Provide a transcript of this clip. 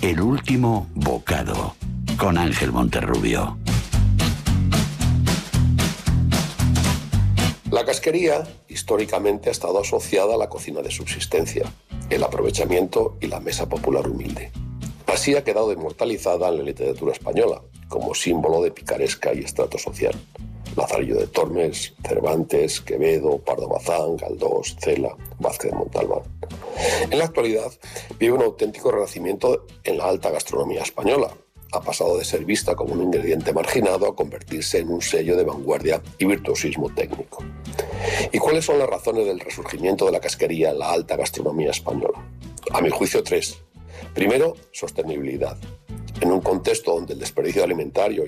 El último bocado, con Ángel Monterrubio. La casquería históricamente ha estado asociada a la cocina de subsistencia, el aprovechamiento y la mesa popular humilde. Así ha quedado inmortalizada en la literatura española, como símbolo de picaresca y estrato social. Lazarillo de Tormes, Cervantes, Quevedo, Pardo Bazán, Galdós, Cela, Vázquez de Montalbán. En la actualidad vive un auténtico renacimiento en la alta gastronomía española. Ha pasado de ser vista como un ingrediente marginado a convertirse en un sello de vanguardia y virtuosismo técnico. ¿Y cuáles son las razones del resurgimiento de la casquería en la alta gastronomía española? A mi juicio, 3. Primero, sostenibilidad. En un contexto donde el desperdicio alimentario